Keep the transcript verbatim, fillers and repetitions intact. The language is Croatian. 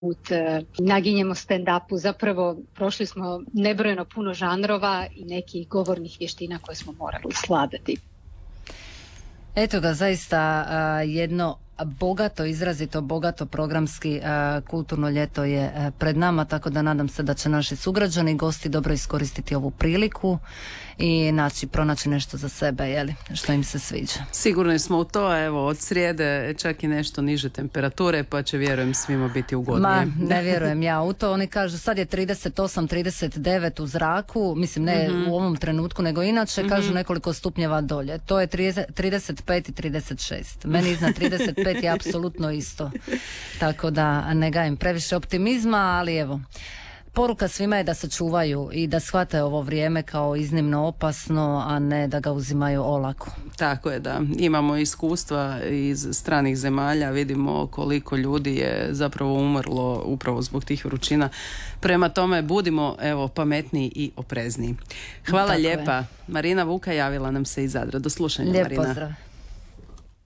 put naginjemo stand-upu. Zapravo prošli smo nebrojeno puno žanrova i nekih govornih vještina koje smo morali svladati. Eto ga, zaista uh, jedno bogato, izrazito bogato programski uh, kulturno ljeto je uh, pred nama, tako da nadam se da će naši sugrađani i gosti dobro iskoristiti ovu priliku i naći, pronaći nešto za sebe, jeli, što im se sviđa. Sigurni smo u to, evo, od srijede čak i nešto niže temperature, pa će, vjerujem, svima biti ugodnije. Ma, ne vjerujem ja u to. Oni kažu, sad je trideset osam trideset devet u zraku, mislim ne mm-hmm. u ovom trenutku, nego inače, mm-hmm. kažu nekoliko stupnjeva dolje. To je trideset pet i trideset šest. Meni iznad trideset pet je apsolutno isto. Tako da ne gajem previše optimizma, ali evo, poruka svima je da se čuvaju i da shvate ovo vrijeme kao iznimno opasno, a ne da ga uzimaju olako. Tako je, da. Imamo iskustva iz stranih zemalja, vidimo koliko ljudi je zapravo umrlo upravo zbog tih vrućina. Prema tome, budimo, evo, pametniji i oprezniji. Hvala. Tako lijepa. Je. Marina Vuka javila nam se iz Zadra. Do slušanja, Lijep Marina. Pozdrav.